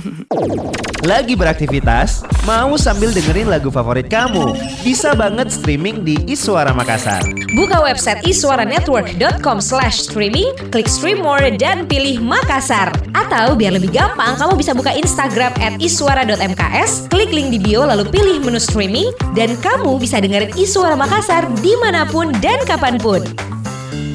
Lagi beraktivitas? Mau sambil dengerin lagu favorit kamu? Bisa banget streaming di Iswara Makassar. Buka website iswaranetwork.com/streaming, klik stream more dan pilih Makassar. Atau biar lebih gampang, kamu bisa buka Instagram @iswara.mks, klik link di bio lalu pilih menu streaming, dan kamu bisa dengerin Iswara Makassar dimanapun dan kapanpun.